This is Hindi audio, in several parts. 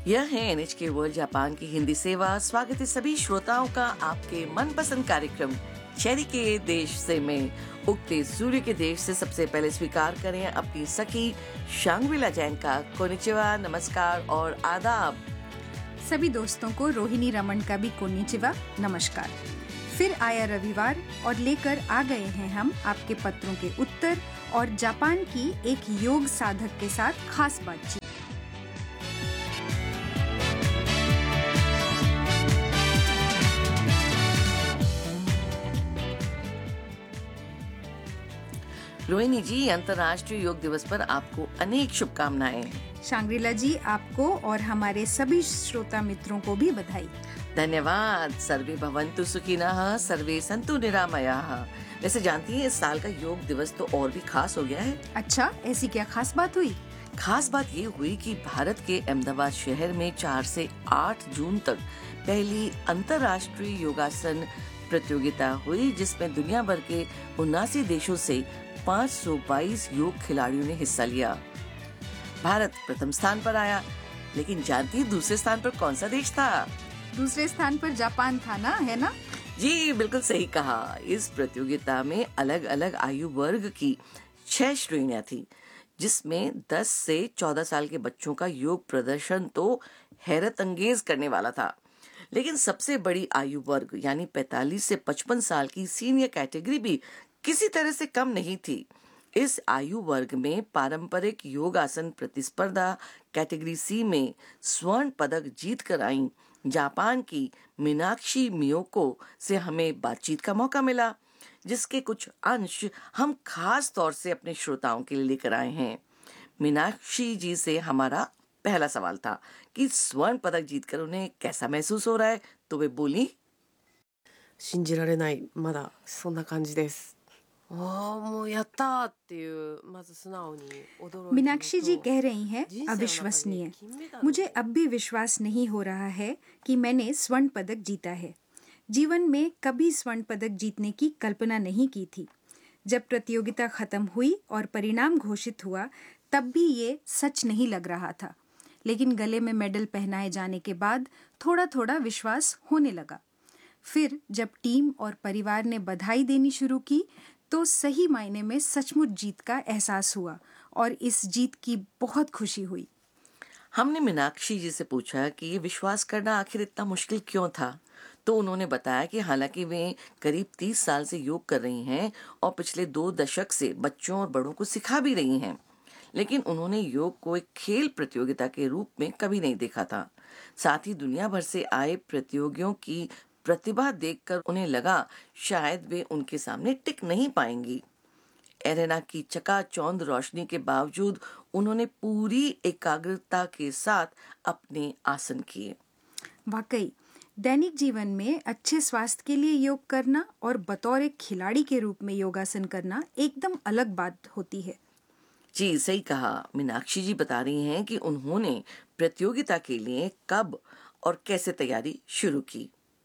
यह है NHK वर्ल्ड जापान की हिंदी सेवा। स्वागत है सभी श्रोताओं का आपके मनपसंद कार्यक्रम चेरी के देश से में उगते सूर्य के देश से। सबसे पहले स्वीकार करें अपनी सखी शांग्रिला जैन का कोनिचिवा, नमस्कार और आदाब। सभी दोस्तों को रोहिणी रमन का भी कोनिचिवा, नमस्कार। फिर आया रविवार और लेकर आ गए हैं हम आपके पत्रों के उत्तर और जापान की एक योग साधक के साथ खास बातचीत। रोहिणी जी, अंतर्राष्ट्रीय योग दिवस पर आपको अनेक शुभकामनाएं। शांग्रिला जी, आपको और हमारे सभी श्रोता मित्रों को भी बधाई। धन्यवाद। सर्वे भवन्तु सुखिनः, सर्वे सन्तु निरामयाः। वैसे जानती हैं, इस साल का योग दिवस तो और भी खास हो गया है। अच्छा, ऐसी क्या खास बात हुई? खास बात ये हुई कि भारत के अहमदाबाद शहर में 4 से 8 जून तक पहली अंतर्राष्ट्रीय योगासन प्रतियोगिता हुई, जिसमें दुनिया भर के 79 देशों से 522 योग खिलाड़ियों ने हिस्सा लिया। भारत प्रथम स्थान पर आया, लेकिन जानती हैं दूसरे स्थान पर कौन सा देश था? दूसरे स्थान पर जापान था ना, है ना? जी, बिल्कुल सही कहा। इस प्रतियोगिता में अलग अलग आयु वर्ग की 6 श्रेणियां थी, जिसमें 10 से 14 साल के बच्चों का योग प्रदर्शन तो हैरत अंगेज करने वाला था। लेकिन सबसे बड़ी आयु वर्ग यानी 45 से 55 साल की सीनियर कैटेगरी भी किसी तरह से कम नहीं थी। इस आयु वर्ग में पारंपरिक योगासन प्रतिस्पर्धा कैटेगरी सी में स्वर्ण पदक जीत कर आई जापान की मीनाक्षी मियोको से हमें बातचीत का मौका मिला, जिसके कुछ अंश हम खास तौर से अपने श्रोताओं के लिए लेकर आए हैं। मीनाक्षी जी से हमारा पहला सवाल था कि स्वर्ण पदक जीतकर उन्हें कैसा महसूस हो रहा है, तो वे बोली, 信じられない、まだそんな感じです。もうやったーっていうまず素直に驚いて。 मीनाक्षी जी कह रही हैं, अविश्वसनीय। मुझे अब भी विश्वास नहीं हो रहा है कि मैंने स्वर्ण पदक जीता है। जीवन में कभी स्वर्ण पदक जीतने की कल्पना नहीं की थी। जब प्रतियोगिता खत्म हुई और परिणाम घोषित हुआ, तब भी ये सच नहीं लग रहा था। लेकिन गले में मेडल पहनाए जाने के बाद थोड़ा थोड़ा विश्वास होने लगा। फिर जब टीम और परिवार ने बधाई देनी शुरू की, तो सही मायने में सचमुच जीत का एहसास हुआ और इस जीत की बहुत खुशी हुई। हमने मीनाक्षी जी से पूछा कि ये विश्वास करना आखिर इतना मुश्किल क्यों था। तो उन्होंने बताया कि हालांकि वे करीब 30 साल से योग कर रही हैं और पिछले 2 दशक से बच्चों और बड़ों को सिखा भी रही हैं, लेकिन उन्होंने योग को एक खेल प्रतियोगिता के रूप में कभी नहीं देखा था। साथ ही दुनिया भर से आए प्रतियोगियों की प्रतिभा देखकर उन्हें लगा शायद वे उनके सामने टिक नहीं पाएंगी। एरेना की चकाचौंध रोशनी के बावजूद उन्होंने पूरी एकाग्रता के साथ अपने आसन किए। वाकई दैनिक जीवन में अच्छे स्वास्थ्य के लिए योग करना और बतौर एक खिलाड़ी के रूप में योगासन करना एकदम अलग बात होती है। जी, सही कहा। मीनाक्षी जी बता रही हैं कि उन्होंने प्रतियोगिता के लिए कब और कैसे तैयारी शुरू की।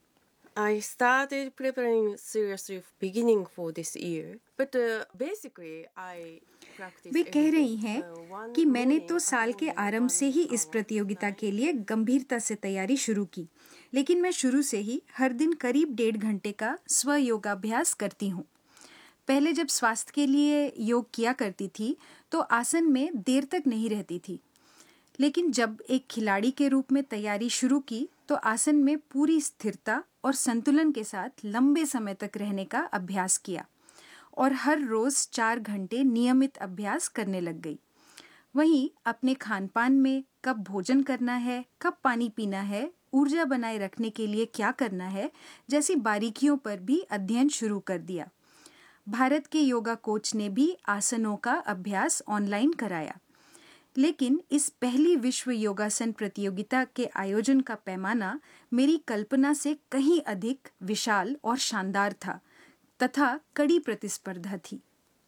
I started preparing seriously beginning for this year, but basically I practice. वे कह रही हैं कि मैंने तो साल के आरंभ से ही इस प्रतियोगिता के लिए गंभीरता से तैयारी शुरू की, लेकिन मैं शुरू से ही हर दिन करीब 1.5 घंटे का स्व योगाभ्यास करती हूँ। पहले जब स्वास्थ्य के लिए योग किया करती थी, तो आसन में देर तक नहीं रहती थी, लेकिन जब एक खिलाड़ी के रूप में तैयारी शुरू की, तो आसन में पूरी स्थिरता और संतुलन के साथ लंबे समय तक रहने का अभ्यास किया और हर रोज 4 घंटे नियमित अभ्यास करने लग गई। वहीं अपने खानपान में कब भोजन करना है, कब पानी पीना है, ऊर्जा बनाए रखने के लिए क्या करना है, जैसी बारीकियों पर भी अध्ययन शुरू कर दिया। भारत के योगा कोच ने भी आसनों का अभ्यास ऑनलाइन कराया, लेकिन इस पहली विश्व योगासन प्रतियोगिता के आयोजन का पैमाना मेरी कल्पना से कहीं अधिक विशाल और शानदार था तथा कड़ी प्रतिस्पर्धा थी।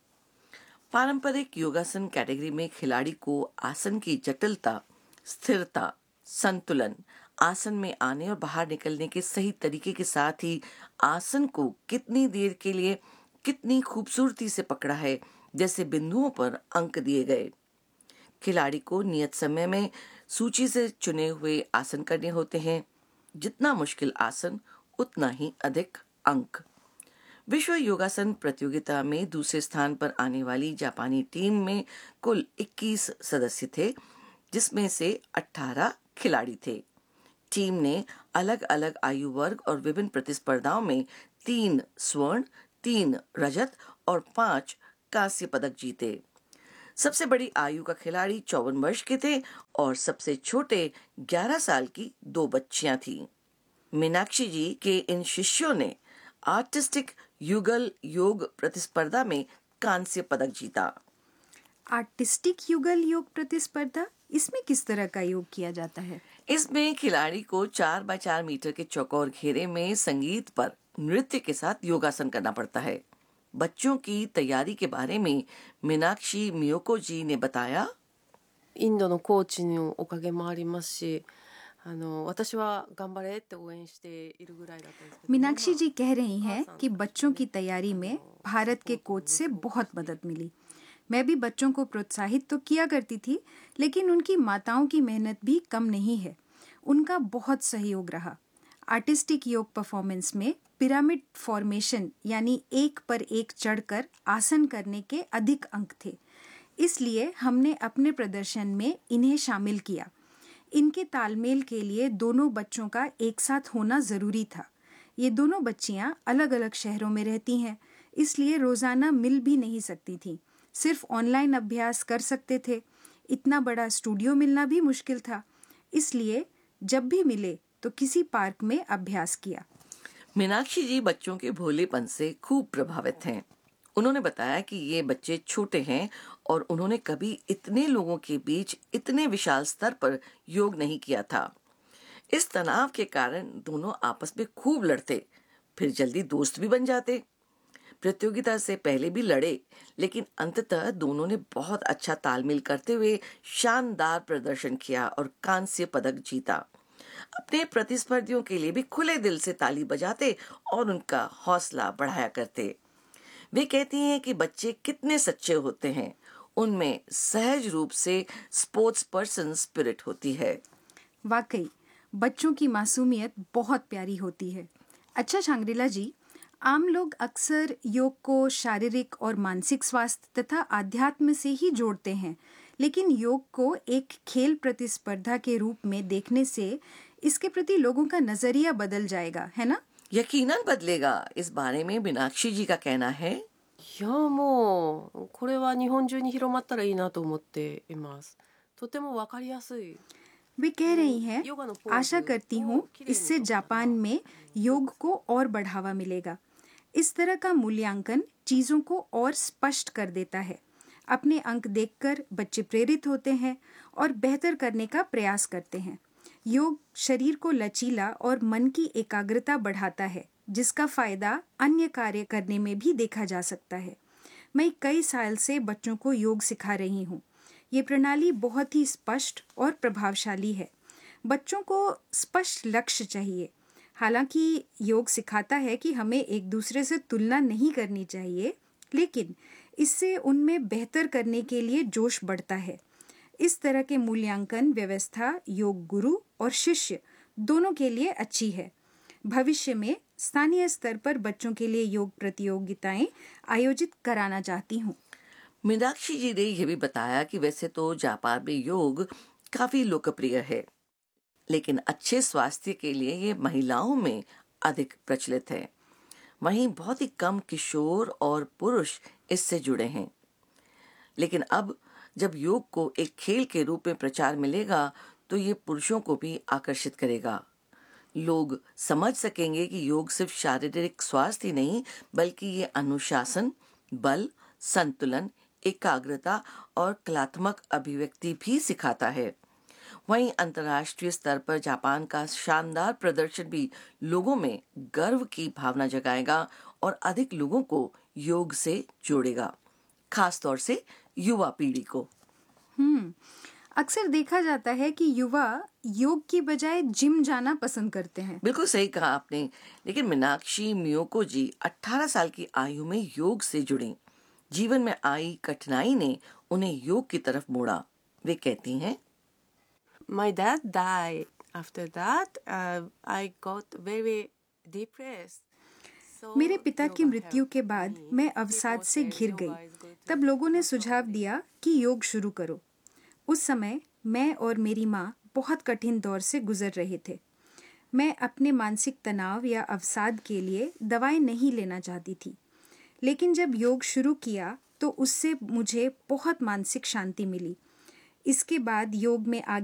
पारंपरिक योगासन कैटेगरी में खिलाड़ी को आसन की जटिलता, स्थिरता, संतुलन, आसन में आने और बाहर निकलने के सही तरीके के साथ ही आसन को कितनी देर के लिए कितनी खूबसूरती से पकड़ा है, जैसे बिंदुओं पर अंक दिए गए। खिलाड़ी को नियत समय में सूची से चुने हुए आसन करने होते हैं। जितना मुश्किल आसन उतना ही अधिक अंक। विश्व योगासन प्रतियोगिता में दूसरे स्थान पर आने वाली जापानी टीम में कुल 21 सदस्य थे, जिसमें से 18 खिलाड़ी थे। टीम ने अलग अलग आयु वर्ग और विभिन्न प्रतिस्पर्धाओं में 3 स्वर्ण, 3 रजत और 5 कांस्य पदक जीते। सबसे बड़ी आयु का खिलाड़ी 54 वर्ष के थे और सबसे छोटे 11 साल की 2 बच्चियां थीं। मीनाक्षी जी के इन शिष्यों ने आर्टिस्टिक युगल योग प्रतिस्पर्धा में कांस्य पदक जीता। आर्टिस्टिक युगल योग प्रतिस्पर्धा, इसमें किस तरह का योग किया जाता है? इसमें खिलाड़ी को 4x4 मीटर के चौकोर घेरे में संगीत पर नृत्य के साथ योगासन करना पड़ता है। बच्चों की तैयारी के बारे में मीनाक्षी मियोको जी ने बताया, インドのコーチのおかげもありますし、私は頑張れって応援しているぐらいだったんですけど、 मीनाक्षी जी कह रही हैं कि बच्चों की तैयारी में भारत के कोच से बहुत मदद मिली। मैं भी बच्चों को प्रोत्साहित तो किया करती थी, लेकिन उनकी माताओं की मेहनत भी कम नहीं है। उनका बहुत सहयोग रहा। आर्टिस्टिक योग परफॉर्मेंस में पिरामिड फॉर्मेशन यानी एक पर एक चढ़कर आसन करने के अधिक अंक थे, इसलिए हमने अपने प्रदर्शन में इन्हें शामिल किया। इनके तालमेल के लिए दोनों बच्चों का एक साथ होना जरूरी था। ये दोनों बच्चियां अलग अलग शहरों में रहती हैं, इसलिए रोजाना मिल भी नहीं सकती थीं। सिर्फ ऑनलाइन अभ्यास कर सकते थे। इतना बड़ा स्टूडियो मिलना भी मुश्किल था, इसलिए जब भी मिले तो किसी पार्क में अभ्यास किया। मीनाक्षी जी बच्चों के भोलेपन से खूब प्रभावित हैं। उन्होंने बताया कि ये बच्चे छोटे हैं और उन्होंने कभी इतने लोगों के बीच इतने विशाल स्तर पर योग नहीं किया था। इस तनाव के कारण दोनों आपस में खूब लड़ते, फिर जल्दी दोस्त भी बन जाते। प्रतियोगिता से पहले भी लड़े, लेकिन अंततः दोनों ने बहुत अच्छा तालमेल करते हुए शानदार प्रदर्शन किया और कांस्य पदक जीता। अपने प्रतिस्पर्धियों के लिए भी खुले दिल से ताली बजाते और उनका हौसला बढ़ाया करते। वे कहती हैं कि बच्चे कितने सच्चे होते हैं, उनमें सहज रूप से स्पोर्ट्स पर्सन स्पिरिट होती है। वाकई बच्चों की मासूमियत बहुत प्यारी होती है। अच्छा शांग्रिला जी, आम लोग अक्सर योग को शारीरिक और मानसिक स्वास्थ्य तथा आध्यात्म से ही जोड़ते हैं, लेकिन योग को एक खेल प्रतिस्पर्धा के रूप में देखने से इसके प्रति लोगों का नजरिया बदल जाएगा, है ना? यकीनन बदलेगा। इस बारे में मीनाक्षी जी का कहना है, いやもうこれは日本中に広まったらいいなと思っています。とてもわかりやすい。 वे कह रही हैं, आशा करती हूँ इससे जापान में योग को और बढ़ावा मिलेगा। इस तरह का मूल्यांकन चीजों को और स्पष्ट कर देता है। अपने अंक देखकर बच्चे प्रेरित होते हैं और बेहतर करने का प्रयास करते हैं। योग शरीर को लचीला और मन की एकाग्रता बढ़ाता है, जिसका फायदा अन्य कार्य करने में भी देखा जा सकता है। मैं कई साल से बच्चों को योग सिखा रही हूँ। ये प्रणाली बहुत ही स्पष्ट और प्रभावशाली है। बच्चों को स्पष्ट लक्ष्य चाहिए। हालांकि योग सिखाता है कि हमें एक दूसरे से तुलना नहीं करनी चाहिए, लेकिन इससे उनमें बेहतर करने के लिए जोश बढ़ता है। इस तरह के मूल्यांकन व्यवस्था योग गुरु और शिष्य दोनों के लिए अच्छी है। भविष्य में स्थानीय स्तर पर बच्चों के लिए योग प्रतियोगिताएं आयोजित कराना चाहती हूँ। मीनाक्षी जी ने यह भी बताया कि वैसे तो जापान में योग काफी लोकप्रिय है, लेकिन अच्छे स्वास्थ्य के लिए ये महिलाओं में अधिक प्रचलित है। वहीं बहुत ही कम किशोर और पुरुष इससे जुड़े हैं। लेकिन अब जब योग को एक खेल के रूप में प्रचार मिलेगा तो ये पुरुषों को भी आकर्षित करेगा। लोग समझ सकेंगे कि योग सिर्फ शारीरिक स्वास्थ्य ही नहीं, बल्कि ये अनुशासन, बल, संतुलन, एकाग्रता और कलात्मक अभिव्यक्ति भी सिखाता है। वहीं अंतर्राष्ट्रीय स्तर पर जापान का शानदार प्रदर्शन भी लोगों में गर्व की भावना जगाएगा और अधिक लोगों को योग से जोड़ेगा, खास तौर से युवा पीढ़ी को। अक्सर देखा जाता है कि युवा योग की बजाय जिम जाना पसंद करते हैं। बिल्कुल सही कहा आपने। लेकिन मीनाक्षी मियोको जी 18 साल की आयु में योग से जुड़ी। जीवन में आई कठिनाई ने उन्हें योग की तरफ मोड़ा। वे कहती हैं, My dad died. After that, I got very depressed. So मेरे पिता की yoga मृत्यु के helped बाद me. मैं अवसाद People से say घिर yoga गई। is good to तब लोगों ने not सुझाव only दिया कि योग शुरू करो। उस समय मैं और मेरी माँ बहुत कठिन दौर से गुजर रहे थे। मैं अपने मानसिक तनाव या अवसाद के लिए दवाएं नहीं लेना चाहती थी, लेकिन जब योग शुरू किया तो उससे मुझे बहुत मानसिक शांति मिली। इसके बाद योग में आगे